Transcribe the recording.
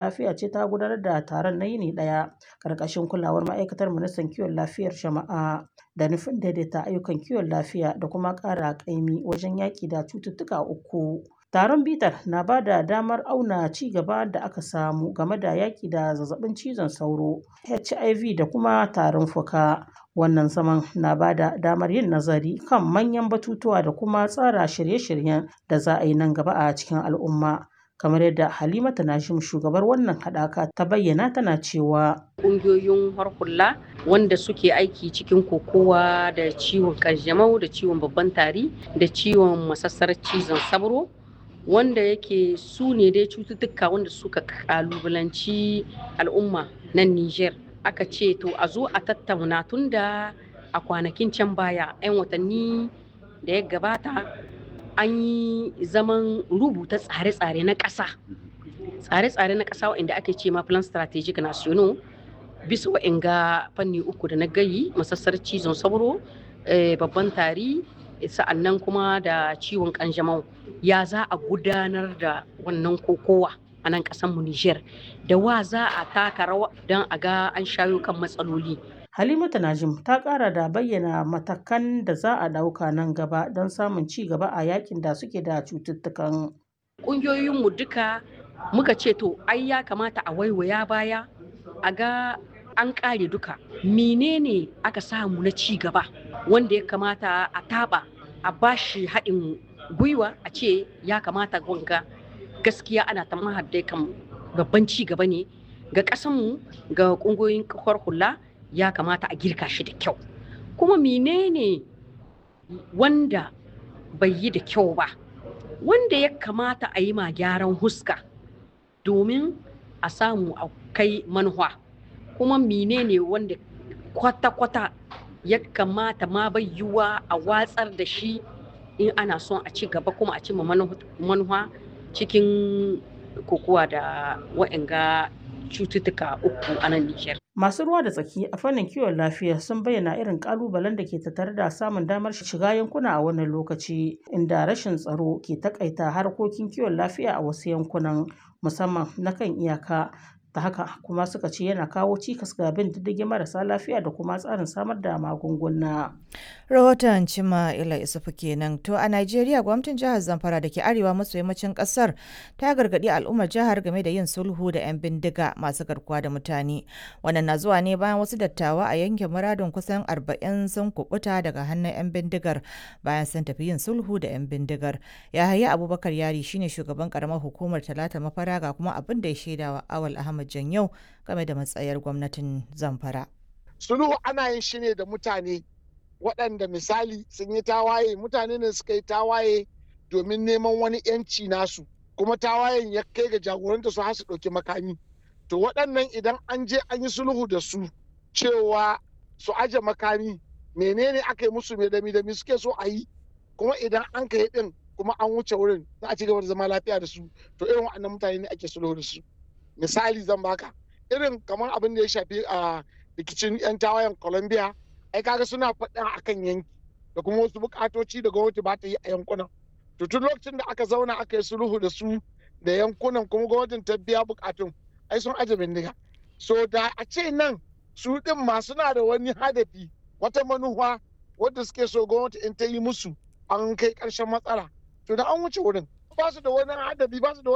lafiya ce ta gudanar da taron na yini ɗaya ƙarƙashin kulawar ma'aikatar ministan kiwon lafiyar jama'a da nufin daidaita ayyukan kiwon lafiya da kuma ƙara ƙaimi wajen yaƙi da cututtuka uku. Taron bitar na ba da damar auna ci gaba da aka samu game da yaƙi da zazzabin cizon sauro, HIV da kuma tarin fuka. Wannan zaman na ba da damar yin nazari kan manyan batutuwa da kuma tsara shirye-shiryen da za a yi nan gaba a cikin al'umma. Kamar yadda Halimatu Nashim shugabar wannan haɗaka ta bayyana tana cewa ƙungiyoyin harhula wanda suke aiki cikin kokowa da ciwon kanjamau da ciwon babban tari da ciwon masassarar cizon sauro wanda yake su ne dai cututtuka wanda suka kalubalanci al'umma nan Niger. Aka ce to a zo a tattauna tun da a kwanakin can baya 'yan watanni da ya gabata an yi zaman rubuta tsare-tsare na ƙasa. Tsare-tsare na ƙasa wanda ake ce ma plan strategic national bisa wa'inga fanni uku da na gayi masassar cizon sauro, babban tari, sa'annan kuma da ciwon kanjamau. Ya za a gudanar da wannan kokowa a nan mu Niger da wa za a taka rawa don a ga an shayo kan matsaloli. Halimatu Najim ta ƙara da bayyana matakan da za a ɗauka nan gaba don samun ci gaba a yakin da suke da cututtukan. Ƙungiyoyinmu duka muka ce to ai ya kamata a waiwaya baya a ga an ƙare duka. Menene aka samu na ci gaba wanda ya kamata a taɓa a bashi haɗin gwiwa a ce ya kamata wanga gaskiya ana ta mahaddai kan babban ci gaba ne ga ƙasanmu ga ƙungiyoyin kafar hula ya kamata a girka shi da kyau. Kuma menene wanda bai yi da kyau ba wanda ya kamata a yi ma gyaran huska domin a samu a kai manuwa. Kuma menene wanda kwata-kwata ya kamata ma bai yiwuwa a watsar da shi in ana son a ci gaba kuma a cimma manuwa cikin kokowa da wa'anga cututtuka uku a nan Nijar. Masu ruwa da tsaki a fannin kiwon lafiya sun bayyana irin ƙalubalen da ke tattare da samun damar shiga yankuna a wannan lokaci, inda rashin tsaro ke takaita harkokin kiwon lafiya a wasu yankunan, musamman na kan iyaka. Ta haka kuma suka ce yana kawo cikas ga bin diddigin marasa lafiya da kuma tsarin samar da magunguna. Rahoton Cima Ila Isufu kenan. To a Najeriya gwamnatin jihar Zamfara da ke arewa maso yammacin kasar ta gargaɗi al'ummar jihar game da yin sulhu da 'yan bindiga masu garkuwa da mutane. Wannan na zuwa ne bayan wasu dattawa a yankin muradun kusan 40 sun kubuta daga hannun 'yan bindigar bayan sun tafi yin sulhu da 'yan bindigar. Yahaya Abubakar Yari shine shugaban karamar hukumar Talata Mafara ga kuma abin da ya shaidawa Awal Ahmad Janyau game da matsayar gwamnatin Zamfara. Sulhu ana yin shi ne da mutane waɗanda misali sun yi tawaye, mutane ne suka yi tawaye domin neman wani 'yanci nasu, kuma tawayen ya kai ga jagoranta su har su ɗauki makami. To waɗannan idan an je an yi sulhu da su cewa su aje makami, menene aka yi musu, dami suke so a yi, kuma idan an kai din kuma an wuce wurin za a ci gaba da zama lafiya da su. To irin waɗannan mutane ne ake sulhu da su. Misali zan baka irin kamar abin da ya shafi a rikicin 'yan tawayen Colombia, ai kaga suna faɗa akan yanki da kuma wasu bukatoci da gwamnati ba ta yi a yankunan. To tun lokacin da aka zauna aka yi sulhu da su da yankunan kuma gwamnatin ta biya bukatun, ai sun aje bindiga. So da a ce nan su din ma suna da wani hadafi, wata manufa wadda suke so gwamnati in ta yi musu an kai ƙarshen matsala, to da an wuce wurin. Ba su da wani hadafi, ba su da